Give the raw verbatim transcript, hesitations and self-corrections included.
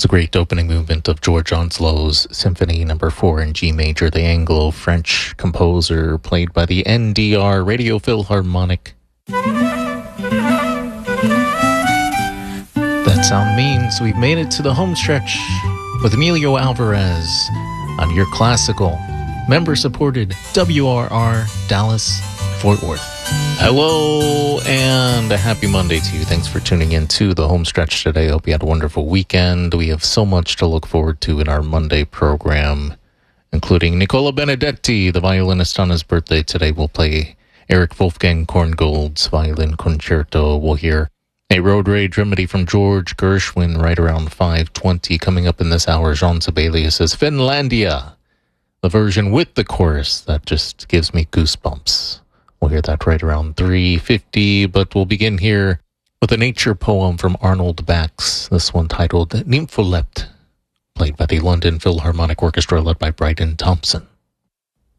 great opening movement of George Onslow's Symphony Number Four in G major, the Anglo-French composer, played by the N D R Radio Philharmonic. That sound means we've made it to the home stretch with Emilio Alvarez on your classical, member-supported W R R Dallas Fort Worth. Hello and a happy Monday to you. Thanks for tuning in to the home stretch today. I hope you had a wonderful weekend. We have so much to look forward to in our Monday program, including Nicola Benedetti, the violinist on his birthday today. We'll play Eric Wolfgang Korngold's violin concerto. We'll hear a Road Rage Remedy from George Gershwin right around five twenty. Coming up in this hour, Jean Sibelius' Finlandia, the version with the chorus that just gives me goosebumps. We'll hear that right around three fifty, but we'll begin here with a nature poem from Arnold Bax, this one titled Nympholept, played by the London Philharmonic Orchestra led by Bryden Thompson.